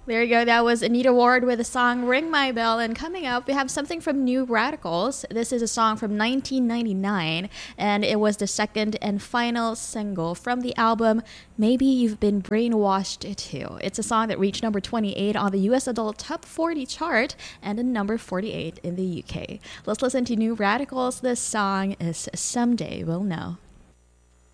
There you go. That was Anita Ward with the song Ring My Bell. And coming up, we have something from New Radicals. This is a song from 1999, and it was the second and final single from the album Maybe You've Been Brainwashed Too. It's a song that reached number 28 on the US Adult Top 40 chart and a number 48 in the UK. Let's listen to New Radicals. This song is Someday We'll Know.